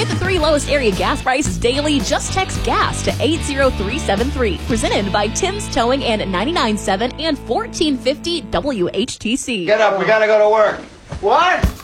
the 3 lowest area gas prices daily. Just text GAS to 80373. Presented by Tim's Towing and 99.7 and 1450 WHTC. Get up, we gotta go to work. What?